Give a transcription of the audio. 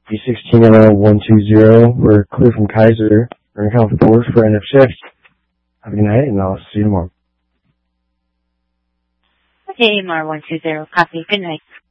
B16LL120. We're clear from Kaiser. We're going to count forward for end of shift. Have a good night, and I'll see you tomorrow. AMR 120, copy. Good night.